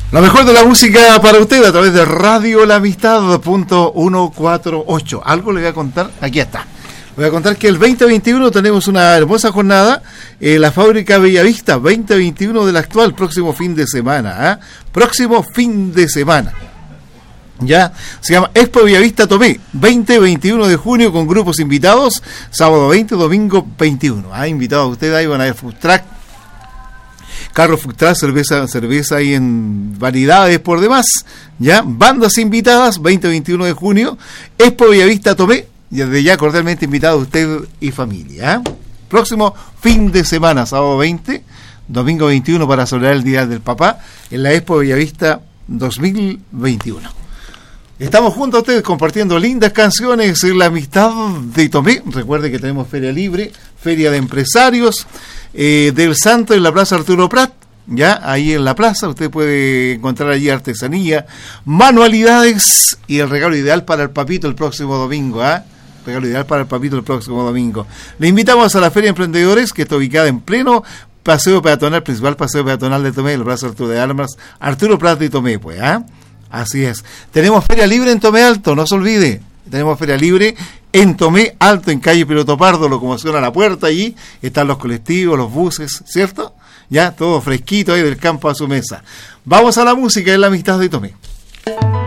Lo mejor de la música para usted a través de Radio La Amistad .148. Algo le voy a contar, aquí está. Le voy a contar que el 2021 tenemos una hermosa jornada en la fábrica Bellavista, 2021 del actual, próximo fin de semana. Próximo fin de semana. Ya, se llama Expo Bellavista Tomé, 20-21 de junio con grupos invitados, sábado 20, domingo 21. Invitados a ustedes, ahí van a ver food truck, carro food truck, cerveza ahí en variedades por demás, ya, bandas invitadas, 20-21 de junio, Expo Bellavista Tomé, y desde ya cordialmente invitado usted y familia. Próximo fin de semana, sábado 20, domingo 21 para celebrar el Día del Papá, en la Expo Bellavista 2021. Estamos junto a ustedes compartiendo lindas canciones en la amistad de Tomé. Recuerde que tenemos Feria Libre, Feria de Empresarios del Santo en la Plaza Arturo Prat. Ya, ahí en la plaza usted puede encontrar allí artesanía, manualidades y el regalo ideal para el papito el próximo domingo. Regalo ideal para el papito el próximo domingo. Le invitamos a la Feria de Emprendedores, que está ubicada en pleno paseo peatonal, principal paseo peatonal de Tomé, el Plaza Arturo de Armas, Arturo Prat de Tomé, pues, Así es. Tenemos Feria Libre en Tomé Alto, no se olvide. Tenemos Feria Libre en Tomé Alto, en calle Piloto Pardo, locomoción a la puerta, allí están los colectivos, los buses, ¿cierto? Ya, todo fresquito ahí del campo a su mesa. Vamos a la música en la amistad de Tomé.